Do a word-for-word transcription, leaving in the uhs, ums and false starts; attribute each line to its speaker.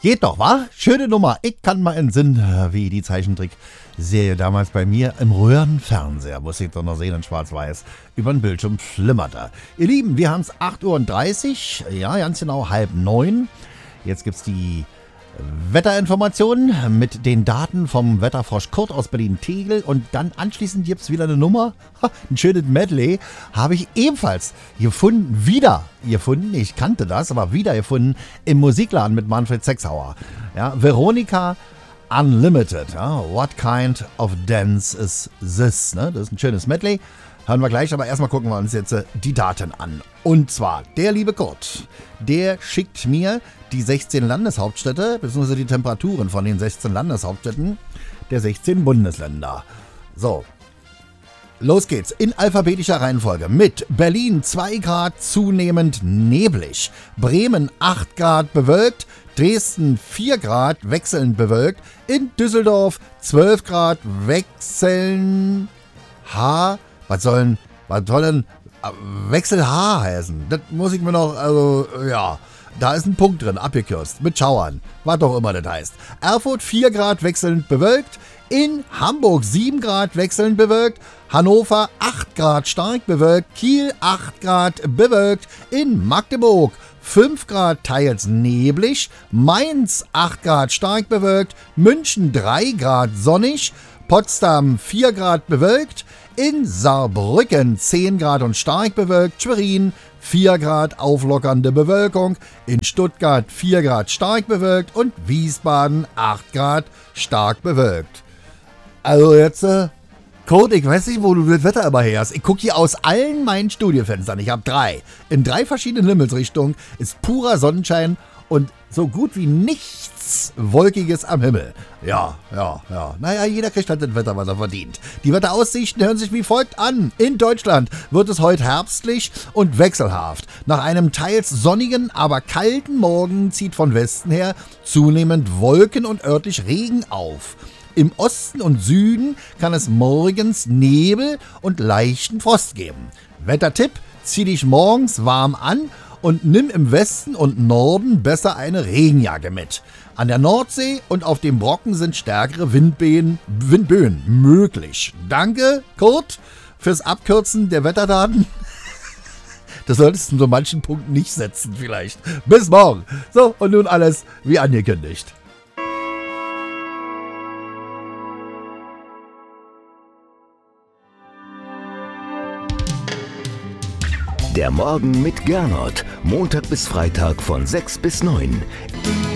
Speaker 1: Geht doch, wa? Schöne Nummer. Ich kann mal in Sinn, wie die Zeichentrickserie damals bei mir im Röhrenfernseher, muss ich doch noch sehen in schwarz-weiß, über den Bildschirm flimmerte. Ihr Lieben, wir haben es acht Uhr dreißig, ja, ganz genau halb neun. Jetzt gibt's die Wetterinformationen mit den Daten vom Wetterfrosch Kurt aus Berlin-Tegel und dann anschließend gibt's wieder eine Nummer, ha, ein schönes Medley, habe ich ebenfalls gefunden, wieder gefunden, ich kannte das, aber wieder gefunden im Musikladen mit Manfred Sechshauer. Ja, Veronica Unlimited, ja, What Kind of Dance is This? Ne? Das ist ein schönes Medley. Hören wir gleich, aber erstmal gucken wir uns jetzt die Daten an. Und zwar, der liebe Kurt, der schickt mir die sechzehn Landeshauptstädte, beziehungsweise die Temperaturen von den sechzehn Landeshauptstädten der sechzehn Bundesländer. So, los geht's. In alphabetischer Reihenfolge mit Berlin zwei Grad zunehmend neblig, Bremen acht Grad bewölkt, Dresden vier Grad wechselnd bewölkt, in Düsseldorf zwölf Grad wechseln H. Was sollen, was sollen Wechsel H heißen? Das muss ich mir noch, also, ja, da ist ein Punkt drin, abgekürzt, mit Schauern, was auch immer das heißt. Erfurt vier Grad wechselnd bewölkt, in Hamburg sieben Grad wechselnd bewölkt, Hannover acht Grad stark bewölkt, Kiel acht Grad bewölkt, in Magdeburg fünf Grad teils neblig, Mainz acht Grad stark bewölkt, München drei Grad sonnig, Potsdam vier Grad bewölkt, in Saarbrücken zehn Grad und stark bewölkt, Schwerin vier Grad auflockernde Bewölkung, in Stuttgart vier Grad stark bewölkt und Wiesbaden acht Grad stark bewölkt. Also jetzt, äh, Kurt, ich weiß nicht, wo du das Wetter immer her hast. Ich gucke hier aus allen meinen Studiofenstern, ich habe drei, in drei verschiedenen Himmelsrichtungen ist purer Sonnenschein und so gut wie nichts Wolkiges am Himmel. Ja, ja, ja. Naja, jeder kriegt halt das Wetter, was er verdient. Die Wetteraussichten hören sich wie folgt an. In Deutschland wird es heute herbstlich und wechselhaft. Nach einem teils sonnigen, aber kalten Morgen zieht von Westen her zunehmend Wolken und örtlich Regen auf. Im Osten und Süden kann es morgens Nebel und leichten Frost geben. Wettertipp: zieh dich morgens warm an und nimm im Westen und Norden besser eine Regenjacke mit. An der Nordsee und auf dem Brocken sind stärkere Windböen, Windböen möglich. Danke, Kurt, fürs Abkürzen der Wetterdaten. Das solltest du in so manchen Punkten nicht setzen vielleicht. Bis morgen. So, und nun alles wie angekündigt.
Speaker 2: Der Morgen mit Gernot. Montag bis Freitag von sechs bis neun.